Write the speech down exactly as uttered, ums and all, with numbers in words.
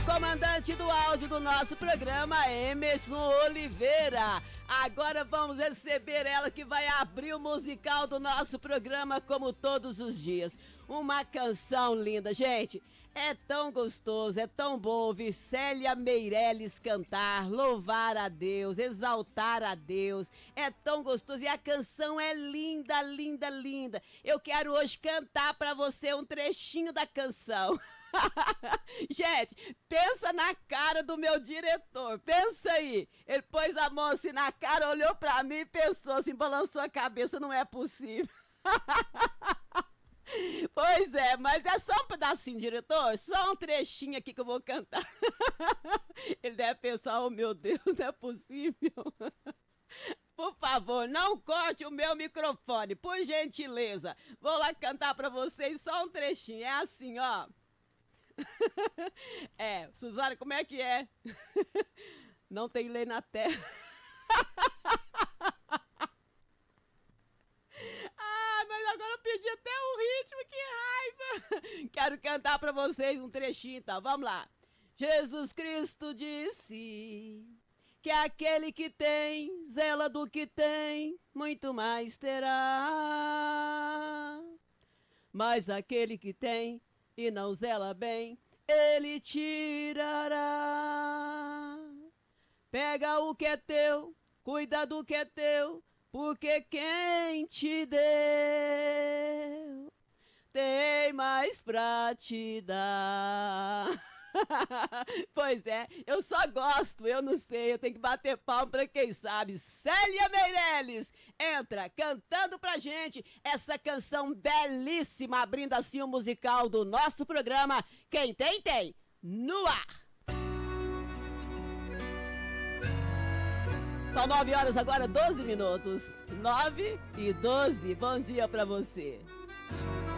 Comandante do áudio do nosso programa, Emerson Oliveira. Agora vamos receber ela que vai abrir o musical do nosso programa como todos os dias. Uma canção linda, gente. É tão gostoso, é tão bom ouvir Célia Meirelles cantar, louvar a Deus, exaltar a Deus. É tão gostoso e a canção é linda, linda, linda. Eu quero hoje cantar pra você um trechinho da canção. Gente, pensa na cara do meu diretor, pensa aí. Ele pôs a mão assim na cara, olhou pra mim e pensou assim, balançou a cabeça, não é possível. Pois é, mas é só um pedacinho, diretor, só um trechinho aqui que eu vou cantar. Ele deve pensar, oh meu Deus, não é possível. Por favor, não corte o meu microfone, por gentileza. Vou lá cantar pra vocês só um trechinho, é assim, ó. É, Suzana, como é que é? Não tem lei na terra. Ah, mas agora eu perdi até o ritmo, que raiva. Quero cantar pra vocês um trechinho, então, vamos lá. Jesus Cristo disse que aquele que tem, zela do que tem, muito mais terá. Mas aquele que tem e não zela bem, ele tirará. Pega o que é teu, cuida do que é teu, porque quem te deu tem mais pra te dar. Pois é, eu só gosto, eu não sei, eu tenho que bater palma pra quem sabe. Célia Meirelles entra cantando pra gente essa canção belíssima, abrindo assim o musical do nosso programa Quem Tem, Tem, no ar. São nove horas agora, doze minutos. Nove e doze, bom dia pra você.